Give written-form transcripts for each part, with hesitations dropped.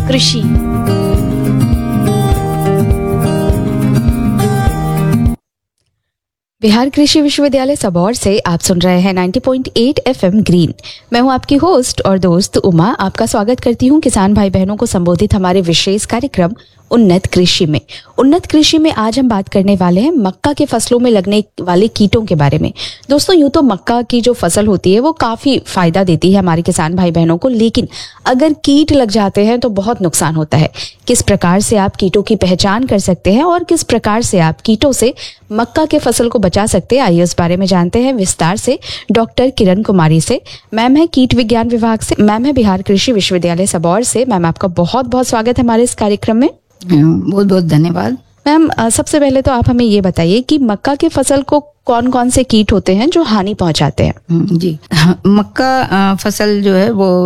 कृषि। बिहार कृषि विश्वविद्यालय सबौर से आप सुन रहे हैं 90.8 FM ग्रीन। मैं हूं आपकी होस्ट और दोस्त उमा। आपका स्वागत करती हूं किसान भाई बहनों को संबोधित हमारे विशेष कार्यक्रम उन्नत कृषि में। उन्नत कृषि में आज हम बात करने वाले हैं मक्का के फसलों में लगने वाले कीटों के बारे में। दोस्तों, यूं तो मक्का की जो फसल होती है वो काफी फायदा देती है हमारे किसान भाई बहनों को, लेकिन अगर कीट लग जाते हैं तो बहुत नुकसान होता है। किस प्रकार से आप कीटों की पहचान कर सकते हैं और किस प्रकार से आप कीटों से मक्का के फसल को बचा सकते हैं, आइए इस बारे में जानते हैं विस्तार से डॉक्टर किरण कुमारी से। मैम है कीट विज्ञान विभाग से, मैम है बिहार कृषि विश्वविद्यालय सबौर से। मैम, आपका बहुत बहुत स्वागत है हमारे इस कार्यक्रम में। बहुत बहुत धन्यवाद। मैम, सबसे पहले तो आप हमें ये बताइए कि मक्का की फसल को कौन कौन से कीट होते हैं जो हानि पहुंचाते हैं? जी, मक्का फसल जो है वो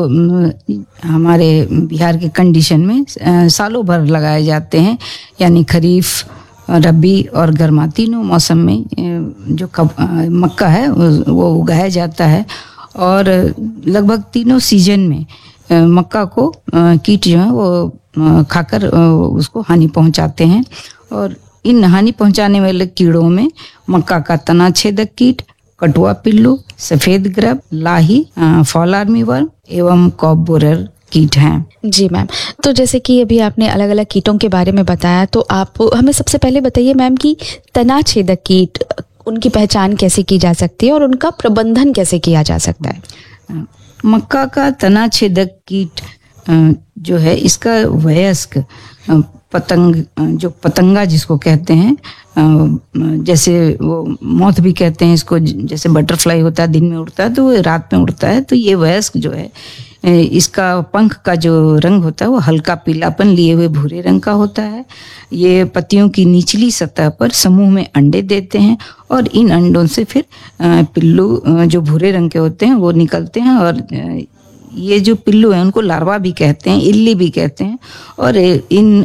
हमारे बिहार के कंडीशन में सालों भर लगाए जाते हैं, यानी खरीफ, रबी और गर्मा तीनों मौसम में जो मक्का है वो उगाया जाता है। और लगभग तीनों सीजन में मक्का को कीट जो है वो खाकर उसको हानि पहुंचाते हैं। और इन हानि पहुंचाने वाले कीड़ों में मक्का का तना छेदक कीट, कटुआ पिल्लू, सफेद ग्रब, लाही, फॉल आर्मी वर्म एवं कॉप बोरर कीट हैं। जी मैम, तो जैसे कि अभी आपने अलग अलग कीटों के बारे में बताया, तो आप हमें सबसे पहले बताइए मैम कि तना छेदक कीट, उनकी पहचान कैसे की जा सकती है और उनका प्रबंधन कैसे किया जा सकता है? मक्का का तना छेदक कीट जो है, इसका वयस्क पतंग, जो पतंगा जिसको कहते हैं, जैसे वो मौत भी कहते हैं इसको, जैसे बटरफ्लाई होता है दिन में उड़ता है तो वो रात में उड़ता है, तो ये वयस्क जो है इसका पंख का जो रंग होता है वो हल्का पीलापन लिए हुए भूरे रंग का होता है। ये पत्तियों की निचली सतह पर समूह में अंडे देते हैं और इन अंडों से फिर पिल्लू जो भूरे रंग के होते हैं वो निकलते हैं। और ये जो पिल्लू हैं उनको लार्वा भी कहते हैं, इल्ली भी कहते हैं। और इन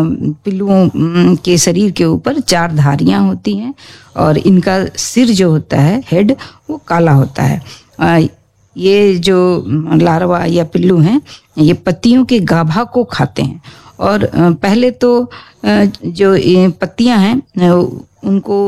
पिल्लुओं के शरीर के ऊपर 4 धारियां होती हैं और इनका सिर जो होता है, हेड, वो काला होता है। ये जो लार्वा या पिल्लू हैं ये पत्तियों के गाभा को खाते हैं। और पहले तो जो पत्तियां हैं उनको,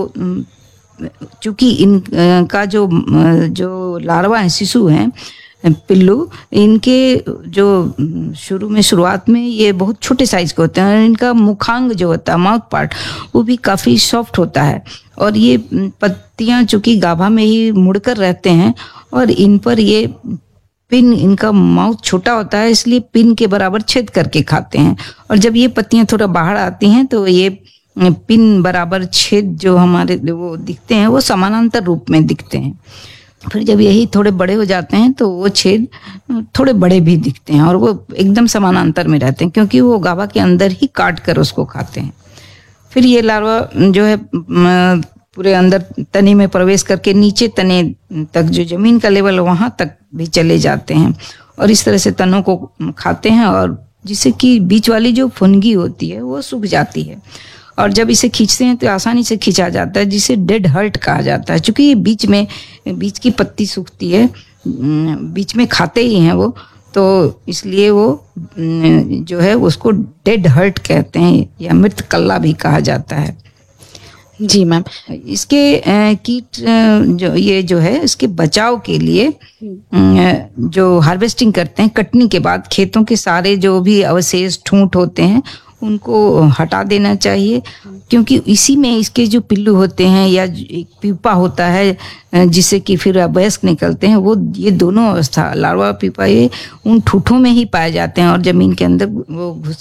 चूंकि इनका जो लार्वा है, शिशु हैं, पिल्लू, इनके जो शुरुआत में ये बहुत छोटे साइज के होते हैं और इनका मुखांग जो होता है, माउथ पार्ट, वो भी काफ़ी सॉफ्ट होता है। और ये पत्तियां चूंकि गाभा में ही मुड़कर रहते हैं और इन पर ये पिन, इनका माउथ छोटा होता है इसलिए पिन के बराबर छेद करके खाते हैं। और जब ये पत्तियां थोड़ा बाहर आती हैं तो ये पिन बराबर छेद जो हमारे वो दिखते हैं वो समानांतर रूप में दिखते हैं। फिर जब यही थोड़े बड़े हो जाते हैं तो वो छेद थोड़े बड़े भी दिखते हैं और वो एकदम समानांतर में रहते हैं, क्योंकि वो गाभा के अंदर ही काट कर उसको खाते हैं। फिर ये लार्वा जो है पूरे अंदर तने में प्रवेश करके नीचे तने तक, जो जमीन का लेवल वहां तक भी चले जाते हैं और इस तरह से तनों को खाते हैं, और जिससे कि बीच वाली जो फुनगी होती है वो सूख जाती है। और जब इसे खींचते हैं तो आसानी से खींचा जाता है, जिसे डेड हर्ट कहा जाता है। क्योंकि ये बीच की पत्ती सूखती है, बीच में खाते ही हैं वो, तो इसलिए वो जो है उसको डेड हर्ट कहते हैं या मृत कल्ला भी कहा जाता है। जी मैम, इसके कीट जो है इसके बचाव के लिए जो हार्वेस्टिंग करते हैं, कटनी के बाद खेतों के सारे जो भी अवशेष, ठूंठ होते हैं उनको हटा देना चाहिए, क्योंकि इसी में इसके जो पिल्लू होते हैं या एक प्यूपा होता है जिससे कि फिर वयस्क निकलते हैं, वो ये दोनों अवस्था, लार्वा, प्यूपा, ये उन ठूठों में ही पाए जाते हैं और जमीन के अंदर वो घुस